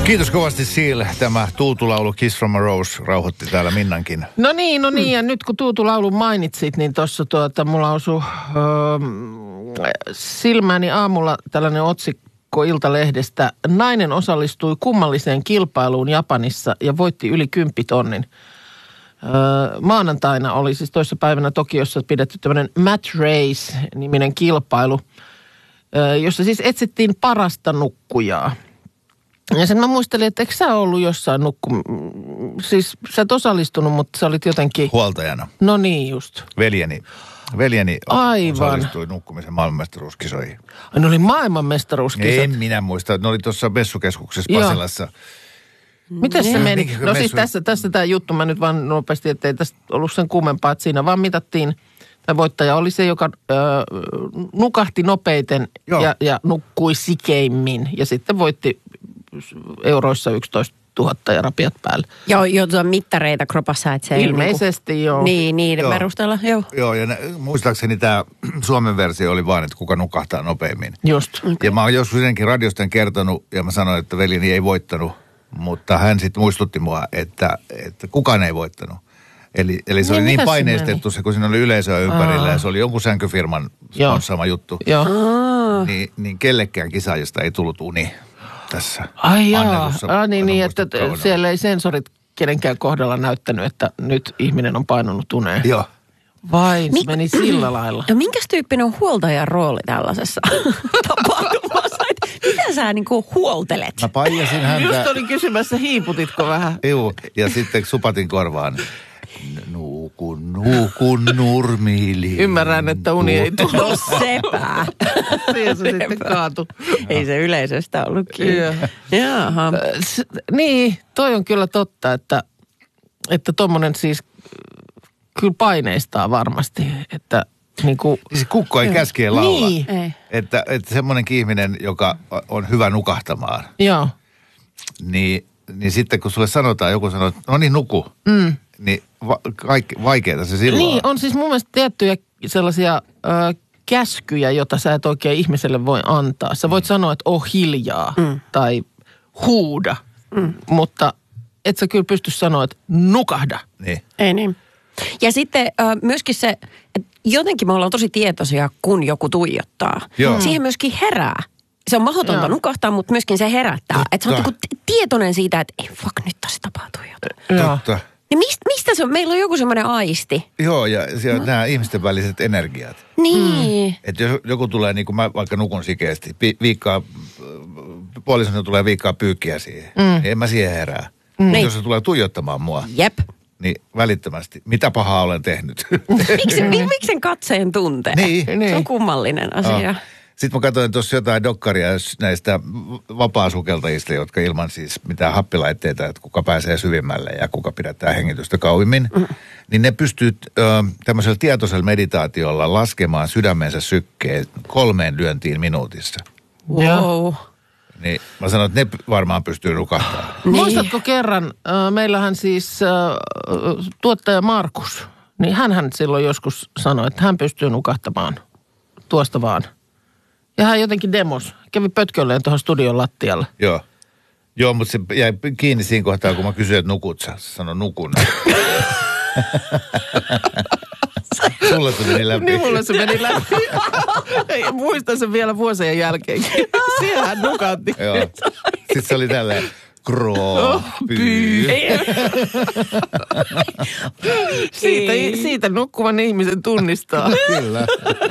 Kiitos kovasti Seal. Tämä Tuutu-laulu Kiss from a Rose rauhoitti täällä Minnankin. No niin. Ja nyt kun Tuutu-laulun mainitsit, niin tuossa mulla osui silmääni aamulla tällainen otsikko Iltalehdestä. Nainen osallistui kummalliseen kilpailuun Japanissa ja voitti yli 10 000. Maanantaina oli siis toissapäivänä Tokiossa pidetty tämmöinen Mat Race-niminen kilpailu, jossa siis etsittiin parasta nukkujaa. Ja sen mä muistelin, että eikö sä ollut jossain siis sä et osallistunut, mutta sä olit jotenkin... Huoltajana. No niin just. Veljeni Aivan. Osallistui nukkumisen maailmanmestaruuskisoihin. Ne oli maailmanmestaruuskisat. En minä muista. Ne oli tuossa messukeskuksessa Pasilassa. Miten se meni? No siis tässä tämä juttu, mä nyt vaan nopeasti, ettei tästä ollut sen kummempaa, että siinä vaan mitattiin. Tämä voittaja oli se, joka nukahti nopeiten ja nukkui sikeimmin. Ja sitten voitti euroissa 11 000 ja rapiat päälle. Joo, mittareita kropassa, että se ei ilmeisesti, joo. Niin, niiden perusteella, joo. Joo, ja muistaakseni tämä Suomen versio oli vaan, että kuka nukahtaa nopeammin. Just. Okay. Ja mä oon joskus ennenkin radiosta kertonut, ja mä sanoin, että veljeni ei voittanut, mutta hän sitten muistutti mua, että kukaan ei voittanut. Eli se oli niin paineistettu se, kun siinä oli yleisöä ympärillä, ja se oli jonkun sänkyfirman sponssaama juttu. Joo. Niin kellekään kisaajista ei tullut uni tässä. Ai jaa, niin, että siellä ei sensorit kenenkään kohdalla näyttänyt, että nyt ihminen on painunut uneen. Joo. Vai, se meni sillä lailla. No minkäs tyyppinen on huoltajan rooli tällaisessa tapahtumassa? Mitä sä niinku huoltelet? Mä paijasin häntä. Just olin kysymässä, hiiputitko vähän? Joo, ja sitten supatin korvaan. Nukun nurmiili. Ymmärrän, että uni ei tule. No sepä. Siihen se sitten kaatui. Ei se yleisöstä ollut kiinni. Jaha. Niin, toi on kyllä totta, että tommonen siis kyllä paineistaa varmasti, että niinku... Siis kukko ei käskee laula. Niin. Että semmonenkin ihminen, joka on hyvä nukahtamaan. Joo. Niin sitten kun sulle sanotaan, joku sanoo, että no niin nuku. Niin vaikeeta se silloin. Niin, on siis mun mielestä tiettyjä sellaisia käskyjä, jota sä et oikein ihmiselle voi antaa. Sä voit sanoa, että hiljaa tai huuda, mutta et sä kyllä pysty sanoa, että nukahda. Niin. Ei niin. Ja sitten myöskin se, että jotenkin me ollaan tosi tietoisia, kun joku tuijottaa. Joo. Siihen myöskin herää. Se on mahdotonta nukahtaa, mutta myöskin se herättää. Että sä oot tietoinen siitä, että ei fuck, nyt tässä tapahtuu jotain. Totta. Ja mistä se on? Meillä on joku semmoinen aisti. Joo, ja siellä on nämä ihmisten väliset energiat. Niin. Että jos joku tulee, niin kuin mä vaikka nukun sikeästi, puolisoni tulee viikkaa pyykkiä siihen, niin en mä siihen herää. Niin. Jos se tulee tuijottamaan mua, niin välittömästi, mitä pahaa olen tehnyt. Miksi sen katseen tuntee? Niin. Se on kummallinen asia. Sitten mä katsoin tuossa jotain dokkaria näistä vapaasukeltajista, jotka ilman siis mitään happilaitteita, että kuka pääsee syvimmälle ja kuka pidättää hengitystä kauimmin. Niin ne pystyy tämmöisellä tietoisella meditaatiolla laskemaan sydämensä sykkeen 3 lyöntiin minuutissa. Wow. Niin mä sanoin, että ne varmaan pystyy nukahtamaan. Niin. Muistatko kerran, meillähän siis tuottaja Markus, niin hänhän silloin joskus sanoi, että hän pystyy nukahtamaan tuosta vaan. Ja hän jotenkin kävi pötkölleen tuohon studion lattialle. Joo, mutta se jäi kiinni siinä kohtaa, kun mä kysyin, että nukut sä. Se sanoi nukun. Sulle se meni läpi. Niin mulle se meni läpi. Muistan sen vielä vuosien jälkeenkin. Siellä hän nukahti. Joo. Sitten se oli tälleen Siitä nukkuvan ihmisen tunnistaa. Kyllä.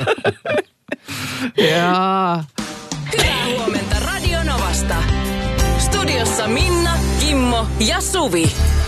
Jaa. Hyvää huomenta Radio Novasta. Studiossa Minna, Kimmo ja Suvi.